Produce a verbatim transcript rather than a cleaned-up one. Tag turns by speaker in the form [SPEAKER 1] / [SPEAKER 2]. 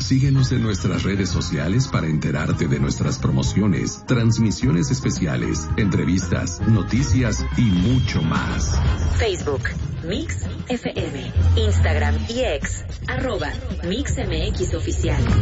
[SPEAKER 1] Síguenos en nuestras redes sociales para enterarte de nuestras promociones, transmisiones especiales, entrevistas, noticias y mucho más.
[SPEAKER 2] Facebook, Mix F M, Instagram y X, arroba Mix M X Oficial.